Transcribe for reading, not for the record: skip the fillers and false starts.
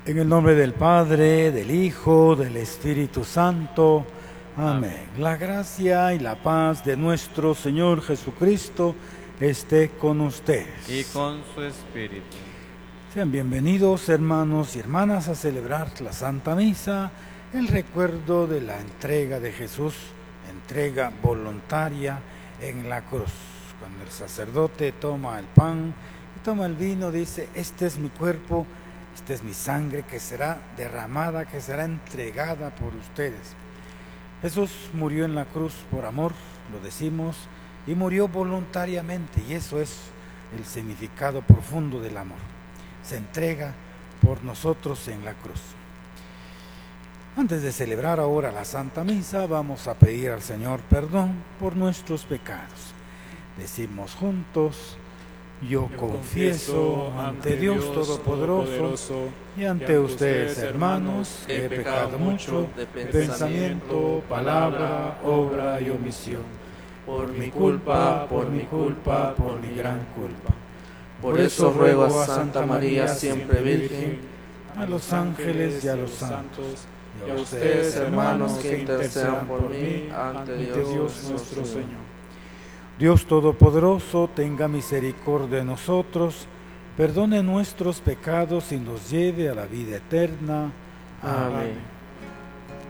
En el nombre del Padre, del Hijo, del Espíritu Santo. Amén. La gracia y la paz de nuestro Señor Jesucristo esté con ustedes. Y con su espíritu. Sean bienvenidos, hermanos y hermanas, a celebrar la Santa Misa, el recuerdo de la entrega de Jesús, entrega voluntaria en la cruz. Cuando el sacerdote toma el pan y toma el vino, dice: este es mi cuerpo, esta es mi sangre que será derramada, que será entregada por ustedes. Jesús murió en la cruz por amor, lo decimos, y murió voluntariamente, y eso es el significado profundo del amor. Se entrega por nosotros en la cruz. Antes de celebrar ahora la Santa Misa, vamos a pedir al Señor perdón por nuestros pecados. Decimos juntos: yo confieso ante Dios Todopoderoso y ante ustedes, hermanos, que he pecado mucho de pensamiento, palabra, obra y omisión. Por mi culpa, por mi gran culpa. Por eso ruego a Santa María, siempre Virgen, a los ángeles y a los santos, y a ustedes, hermanos, que intercedan por mí ante Dios nuestro Señor. Dios Todopoderoso, tenga misericordia de nosotros, perdone nuestros pecados y nos lleve a la vida eterna. Amén.